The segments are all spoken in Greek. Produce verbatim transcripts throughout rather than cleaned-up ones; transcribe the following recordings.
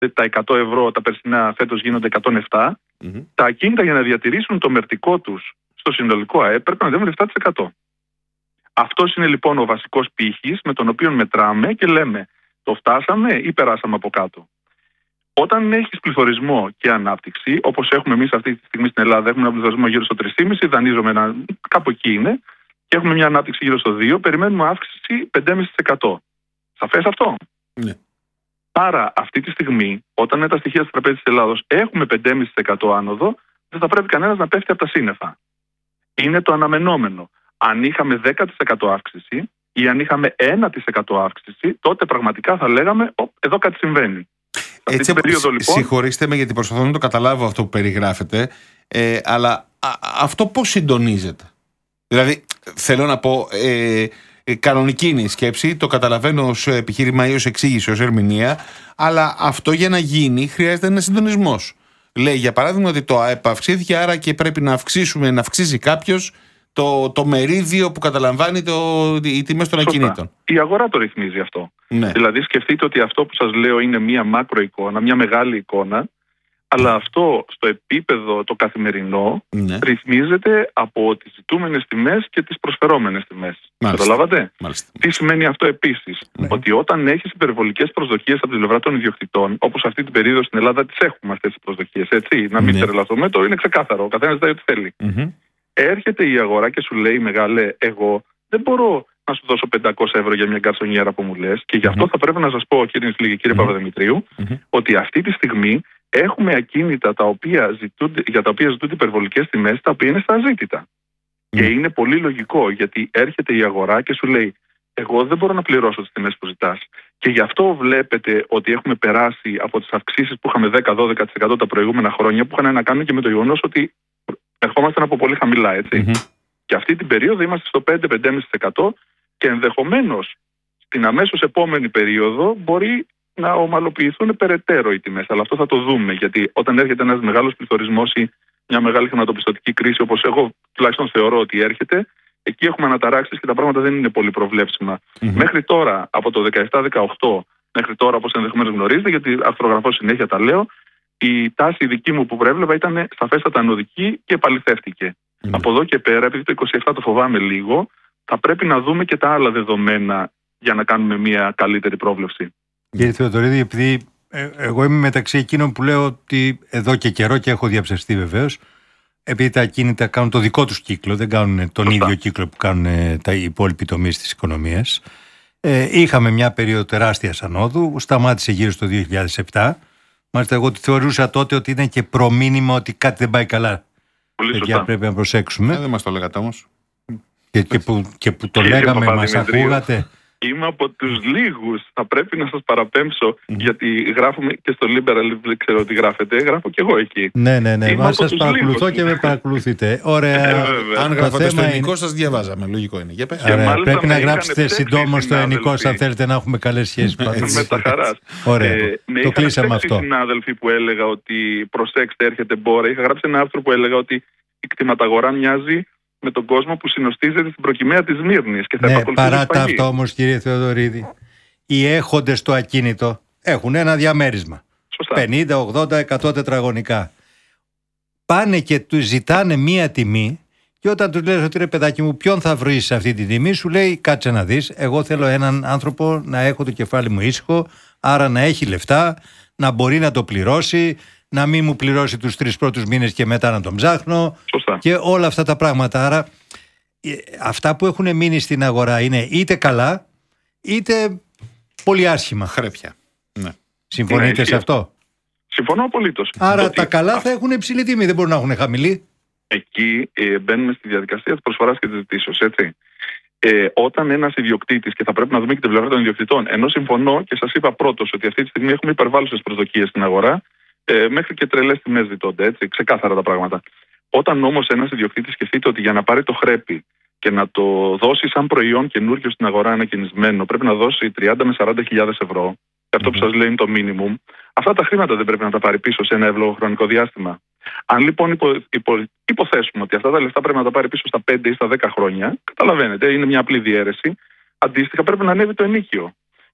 τα εκατό ευρώ τα περσινά φέτος γίνονται εκατόν επτά, mm-hmm. τα ακίνητα για να διατηρήσουν το μερτικό τους στο συνολικό ΑΕΠ πρέπει να ανεβαίνουν επτά τοις εκατό. Αυτός είναι λοιπόν ο βασικός πύχης με τον οποίο μετράμε και λέμε το φτάσαμε ή περάσαμε από κάτω. Όταν έχεις πληθωρισμό και ανάπτυξη, όπως έχουμε εμείς αυτή τη στιγμή στην Ελλάδα, έχουμε ένα πληθωρισμό γύρω στο τρία κόμμα πέντε, δανείζομαι ένα, κάπου εκεί είναι, και έχουμε μια ανάπτυξη γύρω στο δύο, περιμένουμε αύξηση πέντε κόμμα πέντε τοις εκατό. Σαφές αυτό? Ναι. Άρα αυτή τη στιγμή, όταν είναι τα στοιχεία της τραπέζης της Ελλάδος έχουμε πέντε κόμμα πέντε τοις εκατό άνοδο, δεν θα πρέπει κανένας να πέφτει από τα σύννεφα. Είναι το αναμενόμενο. Αν είχαμε δέκα τοις εκατό αύξηση ή αν είχαμε ένα τοις εκατό αύξηση, τότε πραγματικά θα λέγαμε εδώ κάτι συμβαίνει. Έτσι, περίοδο, λοιπόν, συγχωρήστε με γιατί προσπαθώ να το καταλάβω αυτό που περιγράφετε, ε, αλλά α, αυτό πώς συντονίζεται? Δηλαδή, θέλω να πω, ε, ε, κανονική είναι η σκέψη, το καταλαβαίνω ως επιχείρημα ή ως εξήγηση, ως ερμηνεία, αλλά αυτό για να γίνει χρειάζεται ένα συντονισμός. Λέει, για παράδειγμα, ότι το ΑΕΠ αυξήθηκε, άρα και πρέπει να αυξήσουμε, να αυξήσει κάποιος το, το μερίδιο που καταλαμβάνει το, οι τιμές των ακινήτων. Η αγορά το ρυθμίζει αυτό. Ναι. Δηλαδή σκεφτείτε ότι αυτό που σας λέω είναι μια μάκρο εικόνα, μια μεγάλη εικόνα, αλλά αυτό στο επίπεδο το καθημερινό ναι. ρυθμίζεται από τις ζητούμενες τιμές και τις προσφερόμενες τιμές. Καταλάβατε? Τι σημαίνει αυτό επίσης? Ναι. Ότι όταν έχεις υπερβολικές προσδοκίες από την πλευρά των ιδιοκτητών, όπως αυτή την περίοδο στην Ελλάδα τις έχουμε αυτές τις προσδοκίες, έτσι, να μην ναι. τρελαθούμε, το είναι ξεκάθαρο, ο καθένας ζητάει ό,τι θέλει. Mm-hmm. Έρχεται η αγορά και σου λέει, μεγάλε, εγώ δεν μπορώ να σου δώσω πεντακόσια ευρώ για μια γκαρσονιέρα που μου λες, και γι' αυτό mm-hmm. θα πρέπει να σας πω, κύριε Νησλή και κύριε mm-hmm. Παπαδημητρίου, mm-hmm. ότι αυτή τη στιγμή έχουμε ακίνητα τα οποία ζητούνται, για τα οποία ζητούνται υπερβολικές τιμές, τα οποία είναι στα αζήτητα. Mm-hmm. Και είναι πολύ λογικό, γιατί έρχεται η αγορά και σου λέει, εγώ δεν μπορώ να πληρώσω τις τιμές που ζητάς. Και γι' αυτό βλέπετε ότι έχουμε περάσει από τις αυξήσεις που είχαμε δέκα με δώδεκα τοις εκατό τα προηγούμενα χρόνια, που είχαν να κάνουν και με το γεγονός ότι ερχόμαστε από πολύ χαμηλά, έτσι. Mm-hmm. Και αυτή την περίοδο είμαστε στο πέντε με πέντε κόμμα πέντε τοις εκατό και ενδεχομένως στην αμέσως επόμενη περίοδο μπορεί να ομαλοποιηθούν περαιτέρω οι τιμές. Αλλά αυτό θα το δούμε, γιατί όταν έρχεται ένας μεγάλος πληθωρισμός ή μια μεγάλη χρηματοπιστωτική κρίση, όπως εγώ τουλάχιστον θεωρώ ότι έρχεται, εκεί έχουμε αναταράξεις και τα πράγματα δεν είναι πολύ προβλέψιμα. Mm-hmm. Μέχρι τώρα, από το δεκαεπτά δεκαοκτώ μέχρι τώρα, όπως ενδεχομένως γνωρίζετε, γιατί αρθρογραφώ συνέχεια τα λέω, η τάση δική μου που προέβλεπα ήταν σαφέστατα ανωδική και επαληθεύτηκε. Mm. Από εδώ και πέρα, επειδή το είκοσι επτά το φοβάμαι λίγο, θα πρέπει να δούμε και τα άλλα δεδομένα για να κάνουμε μια καλύτερη πρόβλεψη. Κύριε Θεοδωρίδη, επειδή ε, εγώ είμαι μεταξύ εκείνων που λέω ότι εδώ και καιρό, και έχω διαψευστεί βεβαίως, επειδή τα ακίνητα κάνουν το δικό τους κύκλο, δεν κάνουν τον Σωστά. ίδιο κύκλο που κάνουν τα υπόλοιποι τομείς της οικονομίας. Ε, είχαμε μια περίοδο τεράστιας ανόδου, σταμάτησε γύρω στο δύο χιλιάδες επτά. Μάλιστα, εγώ θεωρούσα τότε ότι είναι και προμήνυμα ότι κάτι δεν πάει καλά. Πολύ σωστά. Και πρέπει να προσέξουμε. Ε, δεν μας το λέγατε όμως. Και, και, που, και που το λέγαμε, μας ακούγατε. Είμαι από τους λίγους. Θα πρέπει να σας παραπέμψω, mm. γιατί γράφουμε και στο Liberal, δεν ξέρω τι γράφετε. Γράφω και εγώ εκεί. Ναι, ναι, ναι. Μα σας παρακολουθώ λίγους. Και με παρακολουθείτε. Ωραία. Ε, αν γράφατε στο ενικό, είναι... σας διαβάζαμε. Λογικό είναι. Για πες. Ωραία. Πρέπει να γράψετε συντόμως στο ενικό, αν θέλετε να έχουμε καλές σχέσεις. Με τα χαράς. Ωραία. Ε, το κλείσαμε αυτό. Με συνάδελφοι που έλεγα ότι προσέξτε, έρχεται μπόρα. Είχα γράψει ένα άρθρο που έλεγα ότι η κτηματαγορά μοιάζει με τον κόσμο που συνοστίζεται στην προκυμαία της Μύρνης. Και θα ναι, παρά τα αυτό όμως, κύριε Θεοδωρίδη, οι έχοντες στο ακίνητο έχουν ένα διαμέρισμα. Σωστά. πενήντα, ογδόντα, εκατό τετραγωνικά. Πάνε και τους ζητάνε μία τιμή, και όταν τους λες ότι ρε παιδάκι μου, ποιον θα βρεις σε αυτή τη τιμή, σου λέει κάτσε να δεις. Εγώ θέλω έναν άνθρωπο να έχω το κεφάλι μου ήσυχο, άρα να έχει λεφτά, να μπορεί να το πληρώσει, να μην μου πληρώσει τους τρεις πρώτους μήνες και μετά να τον ψάχνω. Σωστά. Και όλα αυτά τα πράγματα. Άρα αυτά που έχουν μείνει στην αγορά είναι είτε καλά είτε πολύ άσχημα. Χρέπια. Ναι. Συμφωνείτε ναι, σε αυτό? Συμφωνώ απολύτως. Άρα ότι τα καλά θα έχουν υψηλή τιμή, δεν μπορούν να έχουν χαμηλή. Εκεί ε, μπαίνουμε στη διαδικασία της προσφοράς και της ζητήσεως, έτσι. Ε, όταν ένας ιδιοκτήτης, και θα πρέπει να δούμε και την πλευρά των ιδιοκτητών, ενώ συμφωνώ και σας είπα πρώτος ότι αυτή τη στιγμή έχουμε υπερβάλλουσες προσδοκίες στην αγορά, ε, μέχρι και τρελές τιμές ζητώνται, έτσι, ξεκάθαρα τα πράγματα. Όταν όμως ένας ιδιοκτήτης σκεφτείτε ότι για να πάρει το χρέπι και να το δώσει σαν προϊόν καινούργιο στην αγορά ανακαινισμένο, πρέπει να δώσει τριάντα με σαράντα χιλιάδες ευρώ, και αυτό που σας λέει είναι το minimum, αυτά τα χρήματα δεν πρέπει να τα πάρει πίσω σε ένα εύλογο χρονικό διάστημα. Αν λοιπόν υπο, υπο, υποθέσουμε ότι αυτά τα λεφτά πρέπει να τα πάρει πίσω στα πέντε ή στα δέκα χρόνια, καταλαβαίνετε, είναι μια απλή διαίρεση, αντίστοιχα πρέπει να ανέβει το ενοίκιο.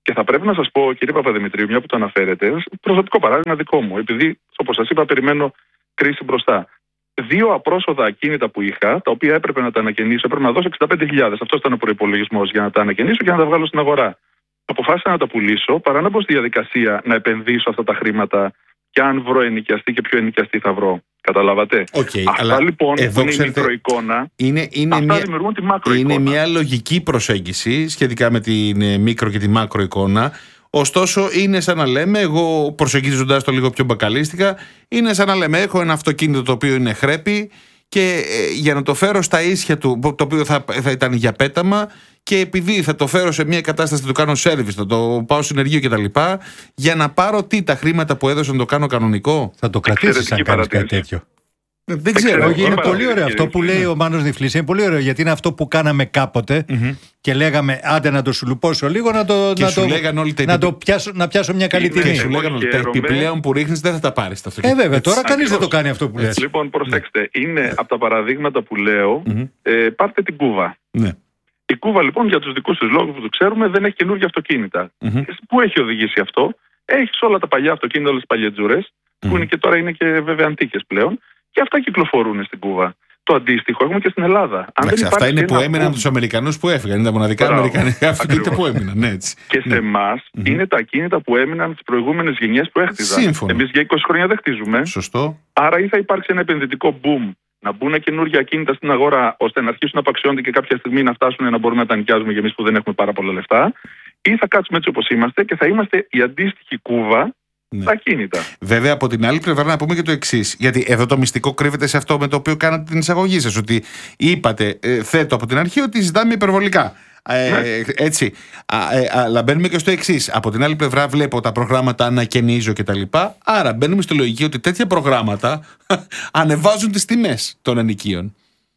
Και θα πρέπει να σας πω, κύριε Παπαδημητρίου, μια που το αναφέρετε, προσωπικό παράδειγμα δικό μου, επειδή, όπως σας είπα, περιμένω κρίση μπροστά. Δύο απρόσοδα ακίνητα που είχα, τα οποία έπρεπε να τα ανακαινήσω, έπρεπε να δώσω εξήντα πέντε χιλιάδες. Αυτό ήταν ο προϋπολογισμός για να τα ανακαινήσω και να τα βγάλω στην αγορά. Αποφάσισα να τα πουλήσω παρά να μπω στη διαδικασία να επενδύσω αυτά τα χρήματα και αν βρω ενοικιαστή και ποιο ενοικιαστή θα βρω. Καταλάβατε. Okay, αυτά αλλά λοιπόν εδώ, είναι ξέρετε, η μικροεικόνα. Είναι, είναι αυτά μια, δημιουργούν τη μακροεικόνα. Είναι μια λογική προσέγγιση σχετικά με την μικρο και τη μακροεικόνα. Ωστόσο, είναι σαν να λέμε, εγώ προσεγγίζοντας το λίγο πιο μπακαλίστικα, είναι σαν να λέμε: έχω ένα αυτοκίνητο το οποίο είναι χρέπι και ε, για να το φέρω στα ίσια του, το οποίο θα, θα ήταν για πέταμα, και επειδή θα το φέρω σε μια κατάσταση να το κάνω service, θα το πάω συνεργείο κτλ., για να πάρω τι, τα χρήματα που έδωσα να το κάνω κανονικό. Θα το κρατήσεις αν κάνεις κάτι τέτοιο. Δεν ξέρω. Όχι, είναι πολύ ωραίο αυτό που λέει ο Μάνος Νιφλής. Είναι πολύ ωραίο γιατί είναι αυτό που κάναμε κάποτε mm-hmm. και λέγαμε άντε να το σουλουπώσω λίγο, να το, να το, να το πιάσω, να πιάσω μια καλή τιμή. Και σου λέγανε ότι τα επιπλέον που ρίχνεις δεν θα τα πάρεις. Ε, βέβαια, τώρα κανείς δεν το κάνει αυτό που λες. Λοιπόν, προσέξτε, είναι από τα παραδείγματα που λέω, ε, πάρτε την Κούβα. Ναι. Η Κούβα λοιπόν για τους δικούς της λόγους που το ξέρουμε δεν έχει καινούργια αυτοκίνητα. Mm-hmm. Πού έχει οδηγήσει αυτό? Έχεις όλα τα παλιά αυτοκίνητα, όλες τις παλιετζούρες, mm-hmm. που είναι και τώρα είναι και βέβαια αντίκες πλέον. Και αυτά κυκλοφορούν στην Κούβα. Το αντίστοιχο έχουμε και στην Ελλάδα. Αν Άξι, αυτά είναι που έμειναν από τους Αμερικανούς που έφυγαν. Είναι τα μοναδικά αμερικανικά αυτοκίνητα που έμειναν. Ναι, έτσι. Και σε εμάς mm-hmm. είναι τα ακίνητα που έμειναν τις προηγούμενες γενιές που έχτιζαν. Σύμφωνο. Εμείς για είκοσι χρόνια δεν χτίζουμε. Σωστό. Άρα ή θα υπάρξει ένα επενδυτικό boom, να μπουν καινούργια ακίνητα στην αγορά, ώστε να αρχίσουν να απαξιώνται και κάποια στιγμή να φτάσουν να μπορούμε να τα νοικιάζουμε για εμείς που δεν έχουμε πάρα πολλά λεφτά, ή θα κάτσουμε έτσι όπως είμαστε και θα είμαστε η αντίστοιχη Κούβα. Ναι. Τα κίνητα. Βέβαια, από την άλλη πλευρά, να πούμε και το εξής. Γιατί εδώ το μυστικό κρύβεται σε αυτό με το οποίο κάνατε την εισαγωγή σας. Ότι είπατε, ε, θέτω από την αρχή ότι ζητάμε υπερβολικά. Ε, ναι. Έτσι. Α, ε, αλλά μπαίνουμε και στο εξής. Από την άλλη πλευρά, βλέπω τα προγράμματα ανακαινίζω κτλ. Άρα, μπαίνουμε στη λογική ότι τέτοια προγράμματα ανεβάζουν τις τιμές των ενοικίων.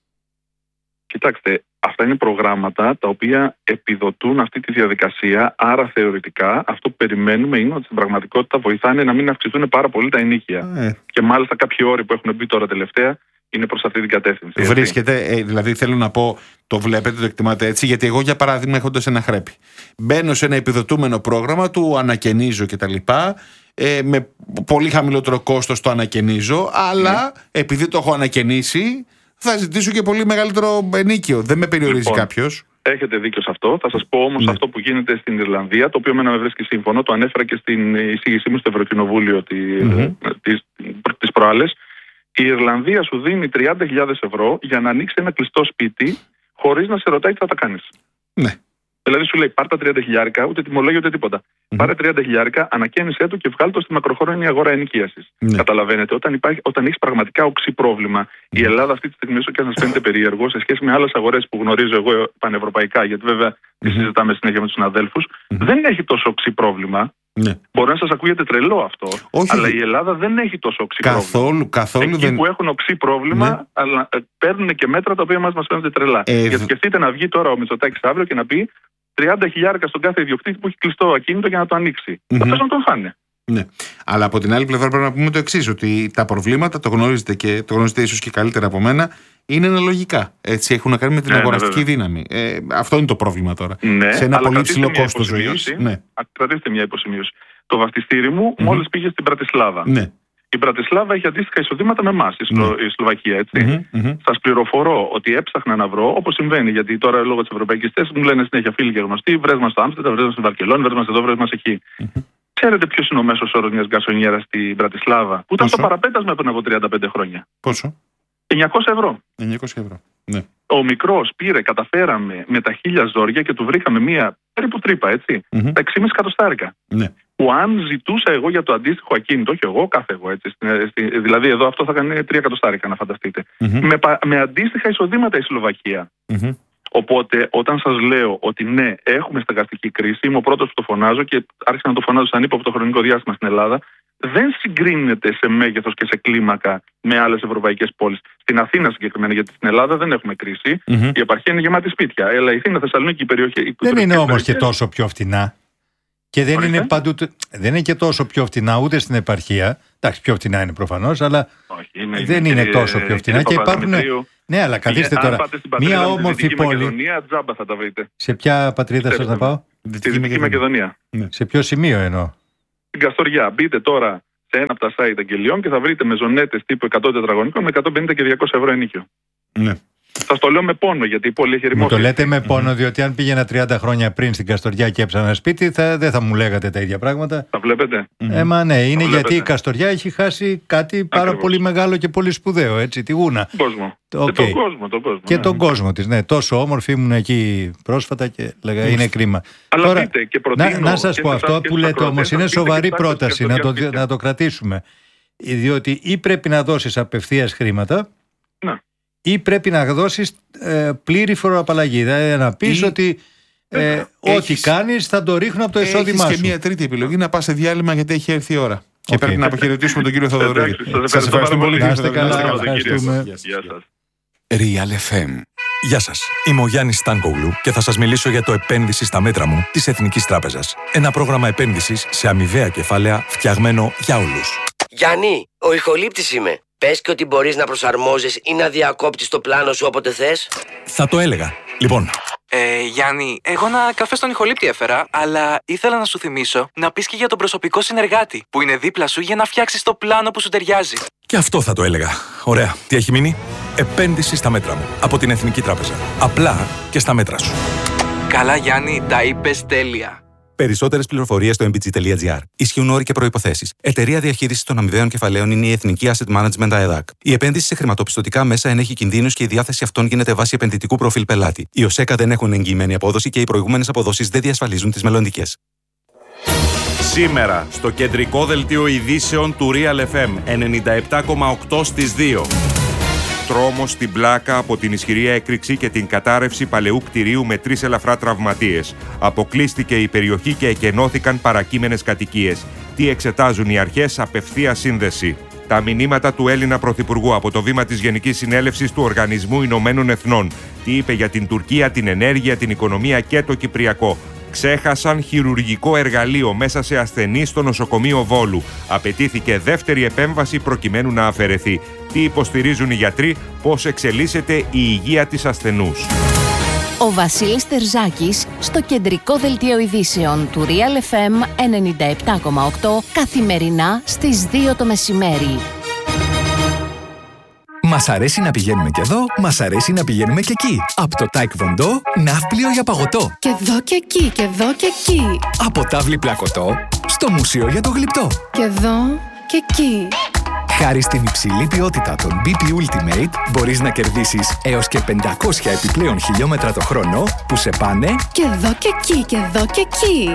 Κοιτάξτε. Αυτά είναι προγράμματα τα οποία επιδοτούν αυτή τη διαδικασία. Άρα, θεωρητικά, αυτό που περιμένουμε είναι ότι στην πραγματικότητα βοηθάνε να μην αυξηθούν πάρα πολύ τα ενοίκια. Ε. Και μάλιστα κάποιοι όροι που έχουν μπει τώρα τελευταία είναι προς αυτή την κατεύθυνση. Βρίσκεται, ε, δηλαδή θέλω να πω, το βλέπετε, το εκτιμάτε έτσι, γιατί εγώ για παράδειγμα, έχοντας ένα χρέπι, μπαίνω σε ένα επιδοτούμενο πρόγραμμα, του ανακαινίζω κτλ. Ε, με πολύ χαμηλότερο κόστος το ανακαινίζω, αλλά mm. επειδή το έχω ανακαινήσει, θα ζητήσω και πολύ μεγαλύτερο ενίκιο. Δεν με περιορίζει λοιπόν, κάποιος. Έχετε δίκιο σε αυτό. Θα σας πω όμως ναι. αυτό που γίνεται στην Ιρλανδία, το οποίο εμένα με βρίσκει σύμφωνο. Το ανέφερα και στην εισήγησή μου στο Ευρωκοινοβούλιο mm-hmm. τις, τις προάλλες. Η Ιρλανδία σου δίνει τριάντα χιλιάδες ευρώ για να ανοίξει ένα κλειστό σπίτι χωρίς να σε ρωτάει τι θα τα κάνεις. Ναι. Δηλαδή σου λέει πάρ' τα τριάντα χιλιάρικα, ούτε τιμολόγιο ούτε τίποτα. Mm-hmm. Πάρε τριάντα χιλιάρικα, ανακαίνισέ του και βγάλει το στη μακροχρόνια αγορά ενοικίασης. Mm-hmm. Καταλαβαίνετε, όταν, υπάρχει, όταν έχει πραγματικά οξύ πρόβλημα, mm-hmm. η Ελλάδα αυτή τη στιγμή, όσο και αν σας φαίνεται περίεργο, σε σχέση με άλλες αγορές που γνωρίζω εγώ πανευρωπαϊκά, γιατί βέβαια mm-hmm. τη συζητάμε συνέχεια με τους συναδέλφους, mm-hmm. δεν έχει τόσο οξύ πρόβλημα. Ναι. Μπορεί να σας ακούγεται τρελό αυτό, όχι, αλλά η Ελλάδα δεν έχει τόσο οξύ καθόλου, πρόβλημα. Καθόλου Εκεί δεν... που έχουν οξύ πρόβλημα, ναι. αλλά ε, παίρνουν και μέτρα τα οποία μας, μας φαίνονται τρελά. Ε, Γιατί σκεφτείτε να βγει τώρα ο Μητσοτάκης αύριο και να πει τριάντα χιλιάρικα στον κάθε ιδιοκτήτη που έχει κλειστό ακίνητο για να το ανοίξει. Mm-hmm. Αυτό να τον φάνε. Ναι. Αλλά από την άλλη πλευρά πρέπει να πούμε το εξής, ότι τα προβλήματα, το γνωρίζετε και το γνωρίζετε ίσως και καλύτερα από μένα, είναι αναλογικά. Έτσι, έχουν να κάνουν με την ναι, αγοραστική ναι, δύναμη. Ε, αυτό είναι το πρόβλημα τώρα. Ναι, σε ένα πολύ ψηλό κόστος ζωής. Ναι. Κρατήστε μια υποσημείωση. Το βαφτιστήρι μου mm-hmm. μόλις πήγε στην Πρατισλάβα. Ναι. Η Πρατισλάβα έχει αντίστοιχα εισοδήματα με εμάς, η, Σλο... mm. η Σλοβακία, έτσι. Mm-hmm, mm-hmm. Σας πληροφορώ ότι έψαχνα να βρω, όπως συμβαίνει, γιατί τώρα λόγω της ευρωπαϊκής θέσης μου λένε συνέχεια φίλοι και γνωστοί, βρες μας στο Άμστερνταμ, βρες μας στη Βαρκελόνη, βρες μας εδώ, βρες μας εκεί. Mm-hmm. Ξέρετε ποιος είναι ο μέσος όρος μιας γκασονιέρας στην Πρατισλάβα, που ήταν στο παραπέτασμα πριν από τριάντα πέντε χρόνια. Πόσο? εννιακόσια ευρώ. εννιακόσια ευρώ. Ναι. Ο μικρός πήρε, καταφέραμε με τα χίλια ζόρια και του βρήκαμε μία περίπου τρύπα, έτσι, mm-hmm. τα έξι και μισό εκατοστάρικα. Ναι. Που αν ζητούσα εγώ για το αντίστοιχο ακίνητο, όχι εγώ, κάθε εγώ έτσι, δηλαδή εδώ αυτό θα κάνει τρία εκατοστάρικα, να φανταστείτε, mm-hmm. με, με αντίστοιχα εισοδήματα η Σλοβακία. Mm-hmm. Οπότε, όταν σας λέω ότι ναι, έχουμε στεγαστική κρίση, είμαι ο πρώτος που το φωνάζω και άρχισα να το φωνάζω σαν ύποπτο χρονικό διάστημα στην Ελλάδα, δεν συγκρίνεται σε μέγεθος και σε κλίμακα με άλλες ευρωπαϊκές πόλεις. Στην Αθήνα συγκεκριμένα, γιατί στην Ελλάδα δεν έχουμε κρίση, mm-hmm. η επαρχία είναι γεμάτη σπίτια. Αλλά η Αθήνα, Θεσσαλονίκη, η περιοχή. Δεν είναι όμως και τόσο πιο φτηνά. Και δεν είναι, παντού, δεν είναι και τόσο πιο φτηνά ούτε στην επαρχία. Εντάξει, πιο φτηνά είναι προφανώς, αλλά Όχι, είναι, δεν είναι, είναι τόσο πιο φτηνά. Και υπάρχουν. Ναι, αλλά καθίστε τώρα. Μια όμορφη πόλη. Μακεδονία, τζάμπα θα τα βρείτε. Σε ποια πατρίδα σας να πάω? Στη Δυτική Μακεδονία. Ναι. Σε ποιο σημείο εννοώ? Στην Καστοριά. Μπείτε τώρα σε ένα από τα site αγγελιών και θα βρείτε μεζονέτες τύπου εκατό τετραγωνικών με εκατόν πενήντα και διακόσια ευρώ ενοίκιο. Ναι. Σας το λέω με πόνο, γιατί η πόλη έχει ερημώσει. Μου το λέτε με πόνο, mm-hmm. διότι αν πήγαινα τριάντα χρόνια πριν στην Καστοριά και έψανα σπίτι, θα, δεν θα μου λέγατε τα ίδια πράγματα. Τα βλέπετε. Mm-hmm. Ε, μα ναι, είναι γιατί η Καστοριά έχει χάσει κάτι πάρα Ακριβώς. πολύ μεγάλο και πολύ σπουδαίο, έτσι, τη Γούνα. Τον κόσμο. Okay. Και τον κόσμο, τον κόσμο. Και ναι. τον κόσμο της, ναι. Τόσο όμορφη ήμουν εκεί πρόσφατα και λέγα, είναι κρίμα. Αλλά Τώρα, πείτε και προτείνω, να, να σας πω, αυτό που λέτε όμως είναι σοβαρή πρόταση να το, να το κρατήσουμε. Διότι ή πρέπει να δώσεις απευθείας χρήματα, ή πρέπει να δώσεις ε, πλήρη φοροαπαλλαγή. Δηλαδή να πεις ή... ότι ε, ε, ό,τι κάνεις θα το ρίχνω από το εισόδημά σου. Και μια τρίτη επιλογή, να πας σε διάλειμμα γιατί έχει έρθει η ώρα. Και okay. πρέπει να αποχαιρετήσουμε τον κύριο Θοδωρίδη. Σας ευχαριστούμε πολύ. Να είστε καλά. Ευχαριστούμε. Γεια σας. Real εφ εμ. Γεια σας. Είμαι ο Γιάννης Στάνκογλου και θα σας μιλήσω για το επένδυση στα μέτρα μου της Εθνικής Τράπεζας. Ένα πρόγραμμα επένδυσης σε αμοιβαία κεφάλαια φτιαγμένο για όλους. Γιάννη, ο ηχολήπτης είμαι. Πες και ότι μπορείς να προσαρμόζεις ή να διακόπτεις το πλάνο σου όποτε θες. Θα το έλεγα. Λοιπόν. Ε, Γιάννη, εγώ ένα καφέ στον ηχολήπτη έφερα, αλλά ήθελα να σου θυμίσω να πεις και για τον προσωπικό συνεργάτη που είναι δίπλα σου για να φτιάξεις το πλάνο που σου ταιριάζει. Και αυτό θα το έλεγα. Ωραία. Τι έχει μείνει? Επένδυση στα μέτρα μου. Από την Εθνική Τράπεζα. Απλά και στα μέτρα σου. Καλά, Γιάννη, τα είπες τέλεια. Περισσότερες πληροφορίες στο εμ μπι τζι τελεία τζι άρ. Ισχύουν όροι και προϋποθέσεις. Εταιρεία διαχείρισης των αμοιβαίων κεφαλαίων είναι η Εθνική Asset Management ΑΕΔΑΚ. Η επένδυση σε χρηματοπιστωτικά μέσα ενέχει κινδύνους και η διάθεση αυτών γίνεται βάσει επενδυτικού προφίλ πελάτη. Οι ΟΣΕΚΑ δεν έχουν εγγυημένη απόδοση και οι προηγούμενες αποδόσεις δεν διασφαλίζουν τις μελλοντικές. Σήμερα, στο κεντρικό δελτίο ειδήσεων του Real εφ εμ ενενήντα επτά κόμμα οκτώ στις δύο. Τρόμος στην πλάκα από την ισχυρή έκρηξη και την κατάρρευση παλαιού κτηρίου με τρεις ελαφρά τραυματίες. Αποκλείστηκε η περιοχή και εκενώθηκαν παρακείμενες κατοικίες. Τι εξετάζουν οι αρχές? Απευθεία σύνδεση. Τα μηνύματα του Έλληνα Πρωθυπουργού από το βήμα της Γενικής Συνέλευσης του Οργανισμού Ηνωμένων Εθνών. Τι είπε για την Τουρκία, την ενέργεια, την οικονομία και το Κυπριακό. Ξέχασαν χειρουργικό εργαλείο μέσα σε ασθενή στο νοσοκομείο Βόλου. Απαιτήθηκε δεύτερη επέμβαση προκειμένου να αφαιρεθεί. Τι υποστηρίζουν οι γιατροί, πώς εξελίσσεται η υγεία της ασθενούς. Ο Βασίλης Τερζάκης στο κεντρικό δελτίο ειδήσεων του Real εφ εμ ενενήντα επτά κόμμα οκτώ καθημερινά στις δύο το μεσημέρι. Μας αρέσει να πηγαίνουμε και εδώ, μας αρέσει να πηγαίνουμε και εκεί. Από το Taekwondo, ναύπλιο για παγωτό. Και εδώ και εκεί, και εδώ και εκεί. Από τάβλη πλακωτό, στο μουσείο για το γλυπτό. Και εδώ και εκεί. Χάρη στην υψηλή ποιότητα των μπι πι Ultimate, μπορείς να κερδίσεις έως και πεντακόσια επιπλέον χιλιόμετρα το χρόνο που σε πάνε και εδώ και εκεί, και εδώ και εκεί.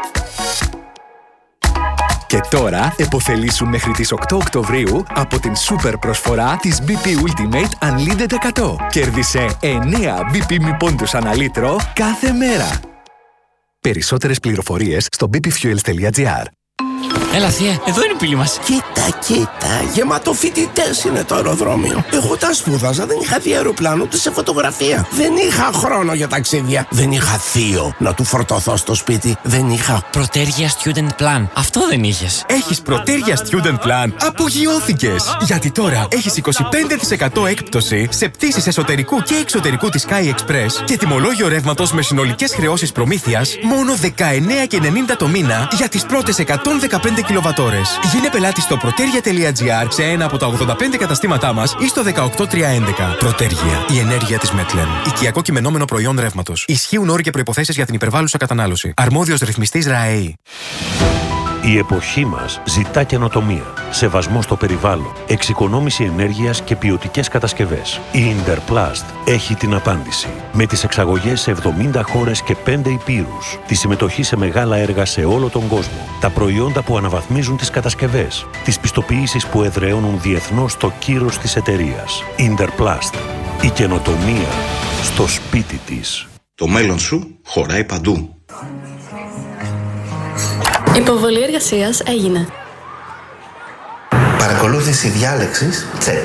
Και τώρα επωφελήσου μέχρι τις οκτώ Οκτωβρίου από την σούπερ προσφορά της μπι πι Ultimate Unlimited εκατό. Κέρδισε εννέα μπι πι μη πόντους ανά λίτρο κάθε μέρα. Περισσότερες πληροφορίες στο μπι πι fuels τελεία τζι άρ. Έλα θεία, εδώ είναι η πύλη μας. Κοίτα, κοίτα, γεμάτο φοιτητές είναι το αεροδρόμιο. Εγώ τα σπούδαζα, δεν είχα δει αεροπλάνο ούτε σε φωτογραφία. Δεν είχα χρόνο για ταξίδια. Δεν είχα θείο να του φορτωθώ στο σπίτι. Δεν είχα Πρωτέργεια Student Plan. Αυτό δεν είχες. Έχεις Πρωτέργεια Student Plan? Απογειώθηκες! Γιατί τώρα έχεις είκοσι πέντε τοις εκατό έκπτωση σε πτήσεις εσωτερικού και εξωτερικού της Sky Express και τιμολόγιο ρεύματος με συνολικές χρεώσεις προμήθειας μόνο δεκαεννέα και ενενήντα το μήνα για τις πρώτες εκατόν δεκαπέντε κιλοβατόρες. Γίνε πελάτη στο πρωτέργεια τελεία τζι άρ σε ένα από τα ογδόντα πέντε καταστήματά μας ή στο δεκαοκτώ τριακόσια έντεκα. Πρωτέργεια. Η ενέργεια της Μέτλεν. Οικιακό κειμενόμενο προϊόν ρεύματος. Ισχύουν όροι και προϋποθέσεις για την υπερβάλλουσα κατανάλωση. Αρμόδιος ρυθμιστής ΡΑΕΗ. Η εποχή μας ζητά καινοτομία, σεβασμό στο περιβάλλον, εξοικονόμηση ενέργειας και ποιοτικές κατασκευές. Η Interplast έχει την απάντηση. Με τις εξαγωγές σε εβδομήντα χώρες και πέντε υπήρους, τη συμμετοχή σε μεγάλα έργα σε όλο τον κόσμο, τα προϊόντα που αναβαθμίζουν τις κατασκευές, τις πιστοποιήσεις που εδραιώνουν διεθνώς το κύρος της εταιρείας. Interplast. Η καινοτομία στο σπίτι της. Το μέλλον σου χωράει παντού. Υποβολή εργασίας έγινε. Παρακολούθηση διάλεξης, τσεκ.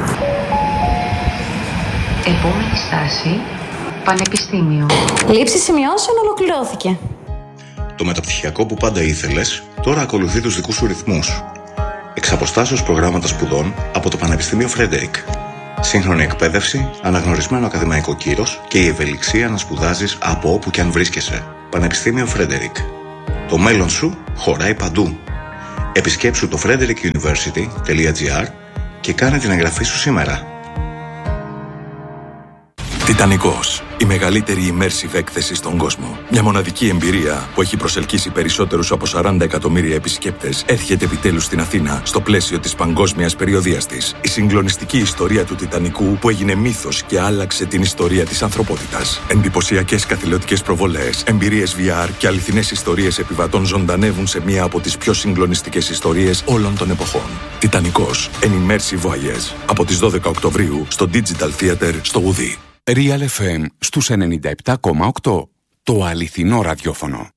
Επόμενη στάση, πανεπιστήμιο. Λήψη σημειώσεων ολοκληρώθηκε. Το μεταπτυχιακό που πάντα ήθελες, τώρα ακολουθεί τους δικούς σου ρυθμούς. Εξαμ... αποστάσεως προγράμματα σπουδών από το Πανεπιστήμιο Φρέντερικ. Σύγχρονη εκπαίδευση, αναγνωρισμένο ακαδημαϊκό κύρος και η ευελιξία να σπουδάζεις από όπου και αν βρίσκεσαι. Πανεπιστήμιο Φρέντερικ. Το μέλλον σου χωράει παντού. Επισκέψου το frederick university dot g r και κάνε την εγγραφή σου σήμερα. Τιτανικός. Η μεγαλύτερη immersive έκθεση στον κόσμο. Μια μοναδική εμπειρία που έχει προσελκύσει περισσότερους από σαράντα εκατομμύρια επισκέπτες έρχεται επιτέλους στην Αθήνα στο πλαίσιο της παγκόσμιας περιοδείας της. Η συγκλονιστική ιστορία του Τιτανικού που έγινε μύθος και άλλαξε την ιστορία της ανθρωπότητας. Εντυπωσιακές καθηλωτικές προβολές, εμπειρίες βι αρ και αληθινές ιστορίες επιβατών ζωντανεύουν σε μία από τις πιο συγκλονιστικές ιστορίες όλων των εποχών. Τιτανικός. An immersive voyage. Από τις δώδεκα Οκτωβρίου στο Digital Theater στο Ουδί. Real εφ εμ στους ενενήντα επτά κόμμα οκτώ. Το αληθινό ραδιόφωνο.